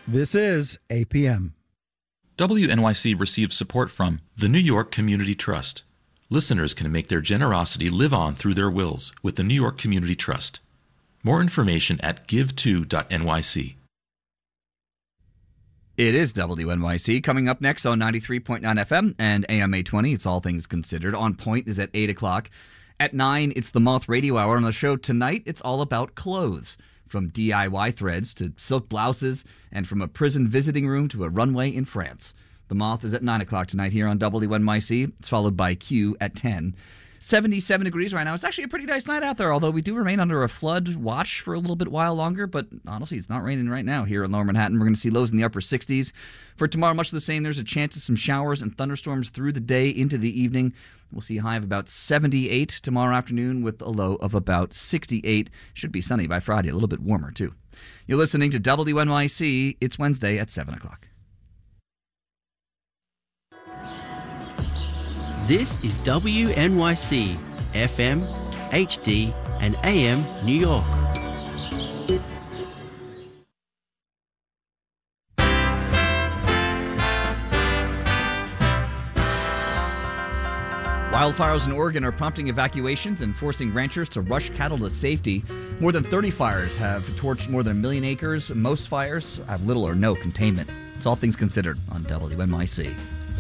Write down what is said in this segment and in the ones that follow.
This is APM. WNYC receives support from the New York Community Trust. Listeners can make their generosity live on through their wills with the New York Community Trust. More information at give2.nyc. It is WNYC. Coming up next on 93.9 FM and AM 820, it's All Things Considered. On Point is at 8 o'clock. At 9, it's the Moth Radio Hour. On the show tonight, it's all about clothes. From DIY threads to silk blouses, and from a prison visiting room to a runway in France. The Moth is at 9 o'clock tonight here on WNYC. It's followed by Q at 10. 77 degrees right now. It's actually a pretty nice night out there, although we do remain under a flood watch for a little bit while longer. But honestly, it's not raining right now here in Lower Manhattan. We're going to see lows in the upper 60s. For tomorrow, much of the same. There's a chance of some showers and thunderstorms through the day into the evening. We'll see a high of about 78 tomorrow afternoon with a low of about 68. Should be sunny by Friday, a little bit warmer too. You're listening to WNYC. It's Wednesday at 7 o'clock. This is WNYC, FM, HD, and AM New York. Wildfires in Oregon are prompting evacuations and forcing ranchers to rush cattle to safety. More than 30 fires have torched more than 1 million acres. Most fires have little or no containment. It's All Things Considered on WNYC.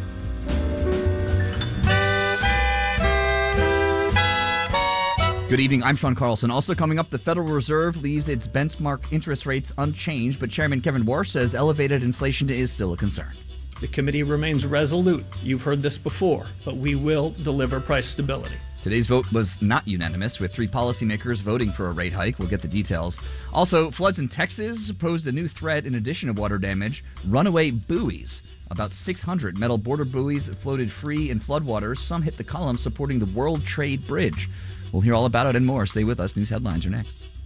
Good evening, I'm Sean Carlson. Also coming up, the Federal Reserve leaves its benchmark interest rates unchanged, but Chairman Kevin Warsh says elevated inflation is still a concern. The committee remains resolute. You've heard this before, but we will deliver price stability. Today's vote was not unanimous, with 3 policymakers voting for a rate hike. We'll get the details. Also, floods in Texas posed a new threat in addition to water damage: runaway buoys. About 600 metal border buoys floated free in floodwaters. Some hit the columns supporting the World Trade Bridge. We'll hear all about it and more. Stay with us. News headlines are next.